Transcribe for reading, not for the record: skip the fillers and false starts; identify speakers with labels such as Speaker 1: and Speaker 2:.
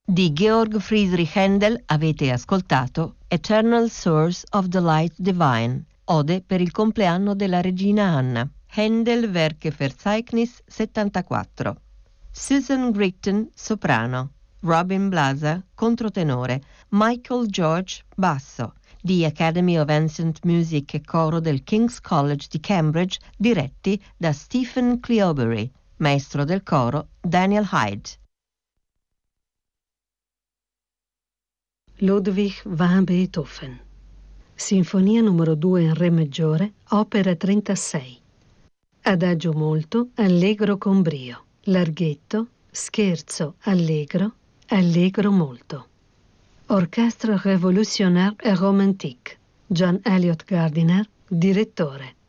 Speaker 1: Di Georg Friedrich Händel avete ascoltato Eternal Source of the Light Divine, ode per il compleanno della regina Anna. Händel Werke Verzeichnis 74. Susan Gritton, soprano. Robin Blaser, controtenore. Michael George, basso. The Academy of Ancient Music e coro del King's College di Cambridge, diretti da Stephen Cleobury. Maestro del coro Daniel Hyde.
Speaker 2: Ludwig van Beethoven. Sinfonia numero 2 in Re maggiore, opera 36. Adagio molto, allegro con brio. Larghetto, scherzo, allegro, allegro molto. Orchestre révolutionnaire et romantique. John Elliott Gardiner, direttore.